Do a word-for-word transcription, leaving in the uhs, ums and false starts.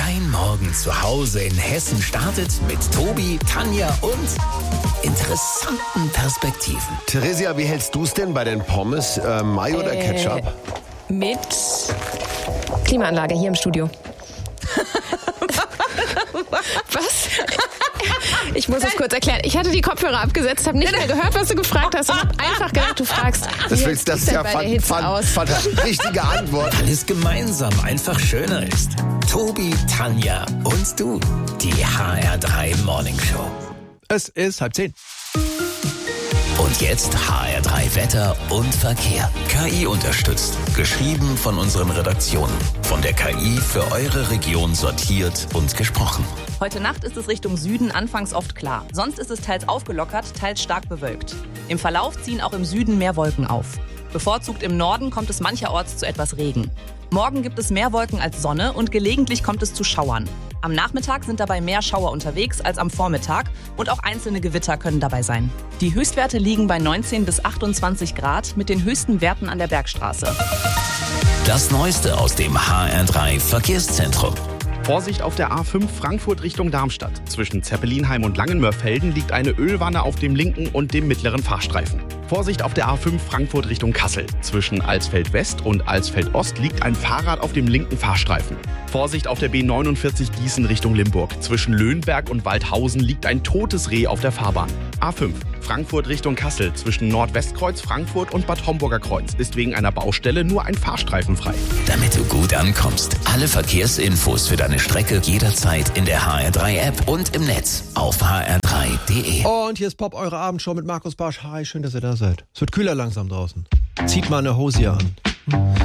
Dein Morgen zu Hause in Hessen startet mit Tobi, Tanja und interessanten Perspektiven. Theresia, wie hältst du es denn bei den Pommes? Äh, Mayo oder Äh, Ketchup? Mit Klimaanlage hier im Studio. Was? Ich muss es kurz erklären. Ich hatte die Kopfhörer abgesetzt, habe nicht mehr gehört, was du gefragt hast und habe einfach gedacht, du fragst, Das, wie willst, das sieht's ist ja denn bei der fan, Hitze fan, aus? fan, richtige Antwort. Alles gemeinsam einfach schöner ist. Tobi, Tanja und du. Die H R drei Morning Show. Es ist halb zehn. Und jetzt H R drei Wetter und Verkehr. K I unterstützt. Geschrieben von unseren Redaktionen. Von der K I für eure Region sortiert und gesprochen. Heute Nacht ist es Richtung Süden anfangs oft klar. Sonst ist es teils aufgelockert, teils stark bewölkt. Im Verlauf ziehen auch im Süden mehr Wolken auf. Bevorzugt im Norden kommt es mancherorts zu etwas Regen. Morgen gibt es mehr Wolken als Sonne und gelegentlich kommt es zu Schauern. Am Nachmittag sind dabei mehr Schauer unterwegs als am Vormittag und auch einzelne Gewitter können dabei sein. Die Höchstwerte liegen bei neunzehn bis achtundzwanzig Grad mit den höchsten Werten an der Bergstraße. Das Neueste aus dem H R drei Verkehrszentrum. Vorsicht auf der A fünf Frankfurt Richtung Darmstadt. Zwischen Zeppelinheim und Langenmörfelden liegt eine Ölwanne auf dem linken und dem mittleren Fahrstreifen. Vorsicht auf der A fünf Frankfurt Richtung Kassel. Zwischen Alsfeld West und Alsfeld Ost liegt ein Fahrrad auf dem linken Fahrstreifen. Vorsicht auf der B neunundvierzig Gießen Richtung Limburg. Zwischen Löhnberg und Waldhausen liegt ein totes Reh auf der Fahrbahn. A fünf Frankfurt Richtung Kassel. Zwischen Nordwestkreuz Frankfurt und Bad Homburger Kreuz ist wegen einer Baustelle nur ein Fahrstreifen frei. Damit du gut ankommst. Alle Verkehrsinfos für deine Strecke jederzeit in der H R drei App und im Netz auf h r drei punkt d e. Und hier ist Pop, eure Abendshow mit Markus Barsch. Hi, schön, dass ihr da seid. Es wird kühler langsam draußen. Zieht mal eine Hose an.